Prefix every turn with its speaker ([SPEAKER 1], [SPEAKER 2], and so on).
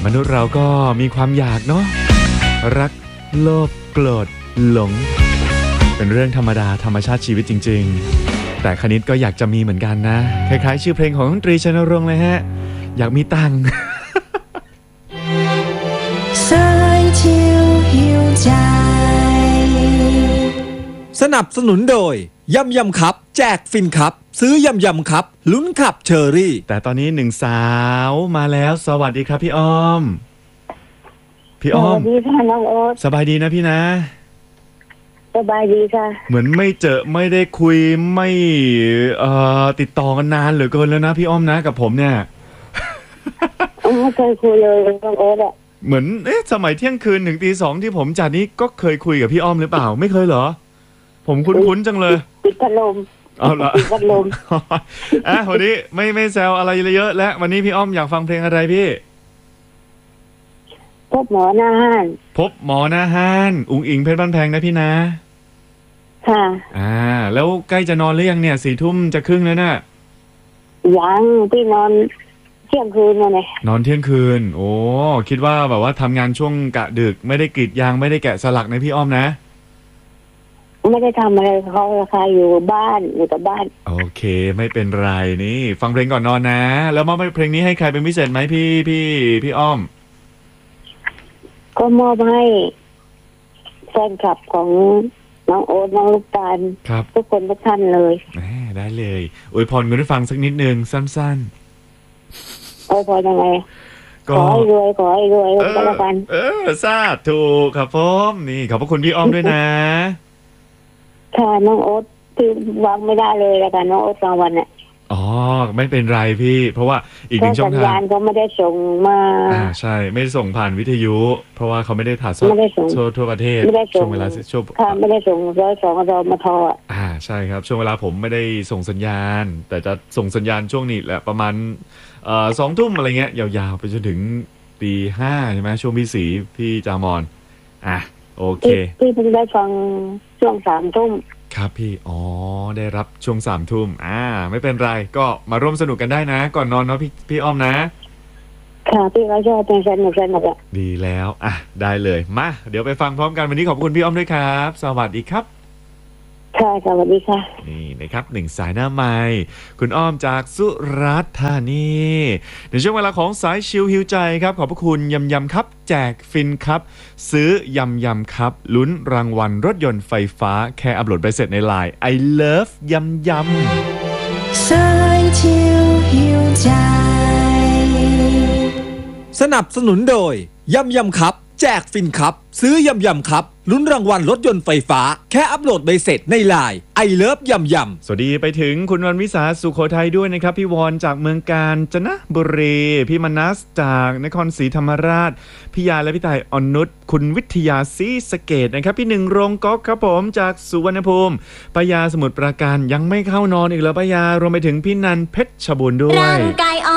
[SPEAKER 1] นุษย์เราก็มีความอยากเนาะรักโลภโกรธหลงเป็นเรื่องธรรมดาธรรมชาติชีวิตจริงๆแต่คณิตก็อยากจะมีเหมือนกันนะคล้ายๆชื่อเพลงของดนตรีชนรงค์เลยฮะอยากมีตังค์
[SPEAKER 2] สายเที่ยวหิวใจ
[SPEAKER 3] สนับสนุนโดยยำยำครับแจกฟินครับซื้อยำยำครับลุ้นขับเชอรี่
[SPEAKER 1] แต่ตอนนี้หนึ่งสาวมาแล้วสวัสดีครับพี่อ้อมพี่อ้อม
[SPEAKER 4] สวัสดีค่ะน้องโอ๊ต
[SPEAKER 1] สบายดีนะพี่นะ
[SPEAKER 4] สบายดีค่ะ
[SPEAKER 1] เหมือนไม่เจอไม่ได้คุยไม่ติดต่อกันนานเหลือเกินแล้วนะพี่อ้อมนะกับผมเนี่ย
[SPEAKER 4] ไม่เคยคุยเลยน้องโอ๊ตอะ
[SPEAKER 1] เหมือนสมัยเที่ยงคืนถึงตีสองที่ผมจัดนี้ก็เคยคุยกับพี่อ้อมหรือเปล่าไม่เคยเหรอผมคุ้นๆจังเลย
[SPEAKER 4] ปิดพัดลม
[SPEAKER 1] เอาละ
[SPEAKER 4] ปิดพัดลม
[SPEAKER 1] วันนี้ไม่แซวอะไรเยอะแล้ววันนี้พี่อ้อมอยากฟังเพลงอะไรพี่
[SPEAKER 4] พบหมอหน้าห้าน
[SPEAKER 1] พบหมอหน้าห้านอุ๋งอิงเพชรบ้านแพงนะพี่นะ
[SPEAKER 4] ค่ะ
[SPEAKER 1] แล้วใกล้จะนอนหรือยังเนี่ย4 ทุ่มจะครึ่งแล้วน่ะ
[SPEAKER 4] ยังพี่นอนเที่ยงคืนมาเนี่ย
[SPEAKER 1] นอนเที่ยงคืนโอ้คิดว่าแบบว่าทำงานช่วงกะดึกไม่ได้กรีดยางไม่ได้แกะสลักนะพี่อ้อมนะ
[SPEAKER 4] ไม่ได้ทำอะไรเขาราคาอยู่บ้านอยู่กับบ้าน
[SPEAKER 1] โอเคไม่เป็นไรนี่ฟังเพลงก่อนนอนนะแล้วมอบเพลงนี้ให้ใครเป็นพิเศษไหมพี่อ้อม
[SPEAKER 4] ก็มอบให้แฟนคลับของน้องโอ๊ตน้องลูกตาลทุกคนทุกท่านเลย
[SPEAKER 1] ได้เลยอวยพรคุณผู้ฟังสักนิดนึงสั้น
[SPEAKER 4] ๆอวยพรยังไงขอให้รวยก็แล้วกัน
[SPEAKER 1] สาธุครับผมนี่ขอบพระคุณพี่อ้อมด้วยนะ
[SPEAKER 4] ค่ะน้องโอ๊ตที่วางไม่ได้เลยแล้วกันน้องโอ๊ตกลางวันเนี่ย
[SPEAKER 1] อ๋อไม่เป็นไรพี่เพราะว่าอีกหนึ่งช่องทางสัญญาณ
[SPEAKER 4] ก็ไม่ได้ส่งมา
[SPEAKER 1] ใช่ไม่ส่งผ่านวิทยุเพราะว่าเขาไม่ได้ถ่ายทอดทั่วประเทศช่วงเวลาช่วง
[SPEAKER 4] ไม่ได้ส่ง102รมท
[SPEAKER 1] ใช่ครับช่วงเวลาผมไม่ได้ส่งสัญญาณแต่จะส่งสัญญาณช่วงนี้แหละประมาณ2 ทุ่มอะไรเงี้ยยาวๆไปจนถึงตี 5ใช่ไหมช่วงพี่สีพี่จามอนโอเค
[SPEAKER 4] พี่เพิ่งได้ฟังช่วง3 ทุ่ม
[SPEAKER 1] ครับพี่ได้รับช่วง3 ทุ่มไม่เป็นไรก็มาร่วมสนุกกันได้นะก่อนนอนเนาะพี่อ้อมนะ
[SPEAKER 4] ค่ะพี่ก็ชอบเป็นสนุก
[SPEAKER 1] ดีแล้วได้เลยมาเดี๋ยวไปฟังพร้อมกันวันนี้ขอบคุณพี่อ้อมด้วยครับสวัสดีครับ
[SPEAKER 4] ค่ะสวัสดีค่ะ
[SPEAKER 1] นี่นะครับ1สายหน้าไมค์คุณอ้อมจากสุราษฎร์ธานีในช่วงเวลาของสายชิลฮิวใจครับขอบพระคุณยำครับแจกฟินครับซื้อยำครับลุ้นรางวัลรถยนต์ไฟฟ้าแค่อัปโหลดใบเสร็จในไลน์ I love ยำ
[SPEAKER 2] สายชิลฮิวใจ
[SPEAKER 3] สนับสนุนโดยยำยำครับแจกฟินครับซื้อยำยำครับลุ้นรางวัลรถยนต์ไฟฟ้าแค่อัปโหลดใบเสร็จในไลน์ I love ยำยำ
[SPEAKER 1] สวัสดีไปถึงคุณวันวิสาสุโขทัยด้วยนะครับพี่วอนจากเมืองกาญจนบุรีพี่มนัสจากนครศรีธรรมราชพี่ยาและพี่ต่ายอนุชคุณวิทยาศรีสะเกษนะครับพี่หนึ่งโรงก๊อกครับผมจากสุวรรณภูมิป้ายาสมุทรปราการยังไม่เข้านอนอีกแล้วป้ายารวมไปถึงพี่นันเพชรบูรณ์ด้วยร่างกาย